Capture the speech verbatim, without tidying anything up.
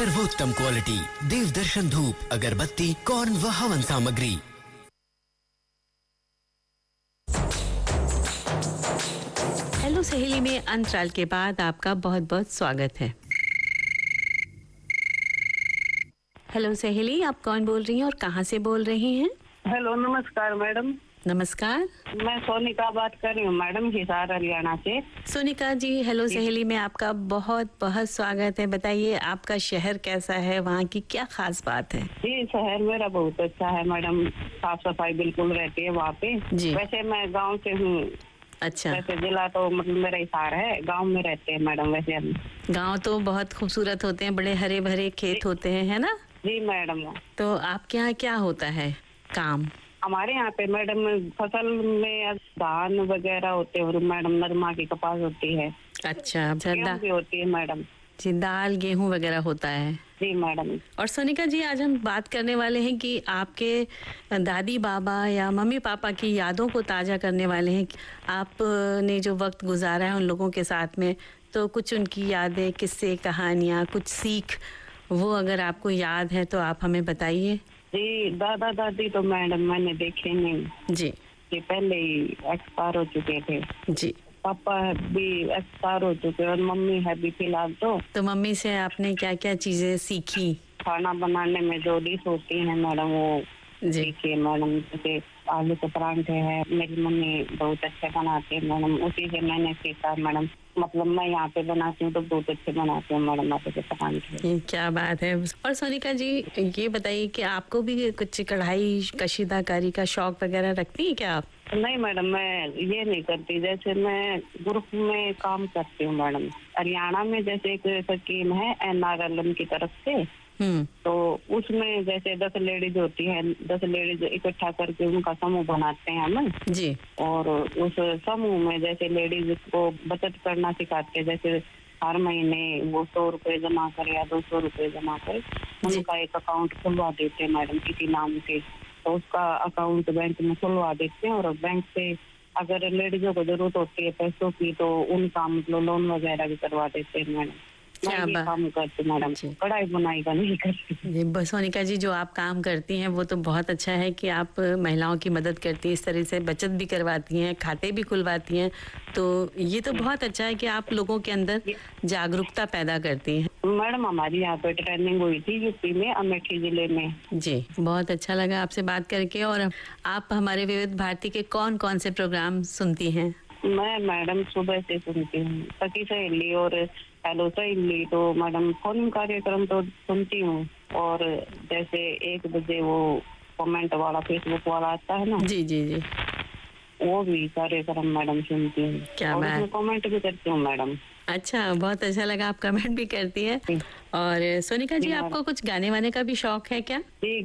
सर्वोत्तम क्वालिटी देवदर्शन धूप, अगरबत्ती, कॉर्न व हवन सामग्री। हेलो सहेली में अंतराल के बाद आपका बहुत बहुत स्वागत है। हेलो सहेली, आप कौन बोल रही हैं और कहाँ से बोल रही हैं? हेलो, नमस्कार मैडम। नमस्कार, मैं सोनिका बात कर रही हूँ मैडम, हिसार हरियाणा से। सोनिका जी, हेलो सहेली में आपका बहुत बहुत स्वागत है। बताइए आपका शहर कैसा है, वहाँ की क्या खास बात है? जी, शहर मेरा बहुत अच्छा है मैडम, साफ सफाई बिल्कुल रहती है वहाँ पे। जी। वैसे मैं गांव से हूँ। अच्छा। वैसे जिला तो मतलब मेरा हिसार है, गांव में रहते हैं मैडम। वैसे हम गांव तो बहुत खूबसूरत होते हैं, बड़े हरे भरे खेत होते हैं, है ना? जी मैडम। तो आपके यहाँ क्या होता है काम? हमारे यहाँ पे मैडम फसल में धान वगैरह होते हैं और मैडम नरमा की कपास होती है। अच्छा, गेहूं भी होती है मैडम। जी, दाल गेहूं वगैरह होता है। जी मैडम। और सोनिका जी, आज हम बात करने वाले हैं कि आपके दादी बाबा या मम्मी पापा की यादों को ताज़ा करने वाले हैं। आपने जो वक्त गुजारा है उन लोगों के साथ में, तो कुछ उनकी यादें, किस्से, कहानियाँ, कुछ सीख, वो अगर आपको याद है तो आप हमें बताइए। जी, दादा दादी तो मैडम मैंने देखे नहीं जी। कि पहले ही एक्सपायर हो चुके थे। जी। पापा भी एक्सपायर हो चुके और मम्मी है भी फिलहाल। तो तो मम्मी से आपने क्या क्या चीजें सीखी? खाना बनाने में जो डिश होती है मैडम, वो जी। सीखी है मैडम। जैसे आलू के परांठे है, मेरी मम्मी बहुत अच्छे बनाती है मैडम, उसी से मैंने सीखा मैडम। मतलब मैं यहाँ पे बनाती हूँ तो बहुत अच्छे बनाती हूँ मैडम आलू के परांठे। ये क्या बात है। और सोनिका जी, ये बताइए कि आपको भी कुछ कढ़ाई कशीदाकारी का शौक वगैरह रखती हैं क्या आप? नहीं मैडम, मैं ये नहीं करती। जैसे मैं ग्रुप में काम करती हूँ मैडम, हरियाणा में। जैसे एक स्कीम है एन आर एल एम की तरफ से, तो उसमें जैसे दस लेडीज होती है, दस लेडीज इकट्ठा करके उनका समूह बनाते हैं हम जी। और उस समूह में जैसे लेडीज को बचत करना सिखाते हैं। जैसे हर महीने वो सौ रुपए जमा करे या दो सौ रुपए जमा करे, उनका एक अकाउंट खुलवा देते हैं मैडम किसी नाम से। तो उसका अकाउंट बैंक में खुलवा देते हैं और बैंक से अगर लेडीजों को जरूरत होती है पैसों की तो उनका मतलब लोन वगैरह भी करवा देते हैं मैडम। क्या मैं ये काम करती मैडम, कढ़ाई बुनाई का नहीं करती। सोनिका जी, जो आप काम करती हैं वो तो बहुत अच्छा है कि आप महिलाओं की मदद करती हैं, इस तरह से बचत भी करवाती हैं, खाते भी खुलवाती हैं। तो ये तो बहुत अच्छा है कि आप लोगों के अंदर जागरूकता पैदा करती हैं। मैडम हमारी यहाँ पे ट्रेनिंग हुई थी यूपी में, अमेठी जिले में। जी, बहुत अच्छा लगा आपसे बात करके। और आप हमारे विविध भारती के कौन कौन से प्रोग्राम सुनती हैं? मैं मैडम सुबह से सुनती हूँ, सखी सहेली और हेलो सहेली। तो मैडम फोन कार्यक्रम तो सुनती हूँ, और जैसे एक बजे वो कमेंट वाला फेसबुक वाला आता है ना, जी जी जी, वो भी कार्यक्रम मैडम सुनती हूँ। क्या और बात, उसमें कमेंट भी करती हूँ मैडम। अच्छा, बहुत अच्छा लगा, आप कमेंट भी करती है। और सोनिका जी, आपको कुछ गाने वाने का भी शौक है क्या? जी,